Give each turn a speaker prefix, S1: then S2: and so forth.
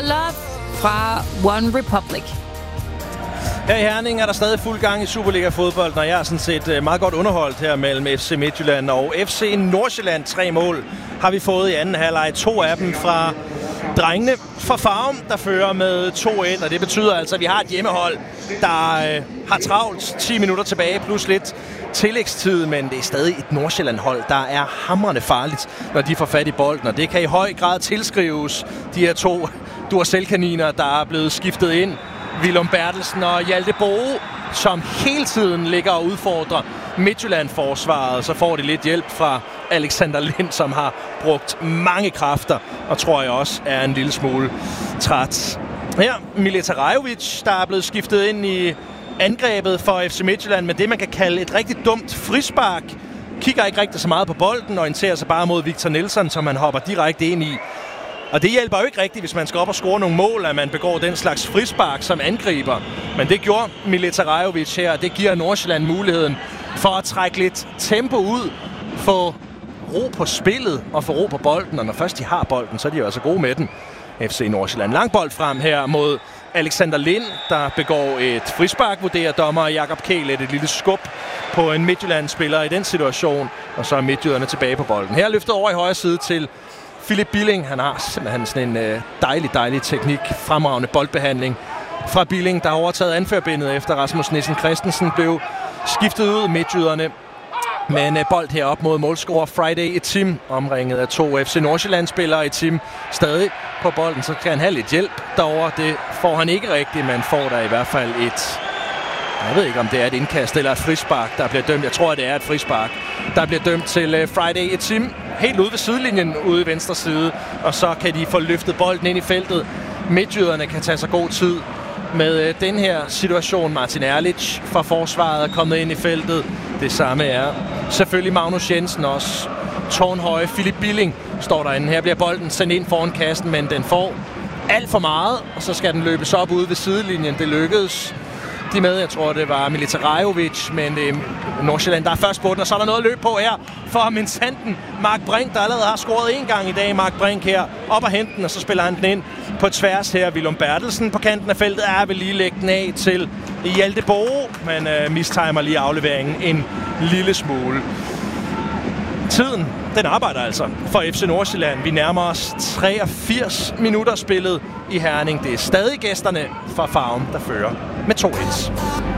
S1: Love fra One Republic.
S2: Her i Herning er der stadig fuld gang i Superliga-fodbold, når jeg er sådan set meget godt underholdt her mellem FC Midtjylland og FC Nordsjælland. 3 mål har vi fået i anden halvleg. 2 af dem fra drengene fra Farum, der fører med 2-1, og det betyder altså, at vi har et hjemmehold, der har travlt 10 minutter tilbage, plus lidt tillægstid, men det er stadig et Nordsjælland-hold, der er hamrende farligt, når de får fat i bolden, og det kan i høj grad tilskrives de her 2 Duracell-kaniner, der er blevet skiftet ind. Willum Bertelsen og Hjalte Boe, som hele tiden ligger og udfordrer Midtjylland-forsvaret. Så får de lidt hjælp fra Alexander Lind, som har brugt mange kræfter, og tror jeg også er en lille smule træt. Her, Mileta Rajovic, der er blevet skiftet ind i angrebet for FC Midtjylland med det, man kan kalde et rigtig dumt frispark. Kigger ikke rigtig så meget på bolden, og orienterer sig bare mod Victor Nielsen, som han hopper direkte ind i. Og det hjælper jo ikke rigtigt, hvis man skal op og score nogle mål, at man begår den slags frispark som angriber. Men det gjorde Mileta Rajovic her, og det giver Nordsjælland muligheden for at trække lidt tempo ud, få ro på spillet og få ro på bolden. Og når først de har bolden, så er de jo altså gode med den. FC Nordsjælland. Lang bold frem her mod Alexander Lind, der begår et frispark, vurderer dommer Jakob Kælet et lille skub på en Midtjylland-spiller i den situation. Og så er midtjyderne tilbage på bolden. Her løftet over i højre side til Philip Billing. Han har simpelthen sådan en dejlig teknik, fremragende boldbehandling fra Billing, der har overtaget anførbindet efter Rasmus Nissen Christensen blev skiftet ud midtjyderne. Men bold herop mod målscorer Friday Etim, omringet af 2 FC Nordsjælland-spillere. Etim stadig på bolden, så kan han have lidt hjælp derovre. Det får han ikke rigtigt, men får der i hvert fald et... Jeg ved ikke, om det er et indkast eller et frispark, der bliver dømt. Jeg tror, at det er et frispark, der bliver dømt til Friday Etim. Helt ude ved sidelinjen, ude i venstre side. Og så kan de få løftet bolden ind i feltet. Midtjyderne kan tage sig god tid med den her situation. Martin Erlich fra forsvaret er kommet ind i feltet. Det samme er selvfølgelig Magnus Jensen også. Tårnhøje Philip Billing står derinde. Her bliver bolden sendt ind foran kassen, men den får alt for meget. Og så skal den løbes op ude ved sidelinjen. Det lykkedes de med. Jeg tror, det var Mileta Rajovic, men Nordsjælland, der er først på den, og så er der noget at løbe på her for Minsanten. Mark Brink, der allerede har scoret 1 gang i dag. Mark Brink her op og hente den, og så spiller han den ind på tværs her. Willum Bertelsen på kanten af feltet er vil lige lægge den af til Hjalte Boe, men mistimer lige afleveringen en lille smule. Tiden, den arbejder altså for FC Nordsjælland. Vi nærmer os 83 minutter spillet i Herning. Det er stadig gæsterne fra Farum, der fører med 2-1.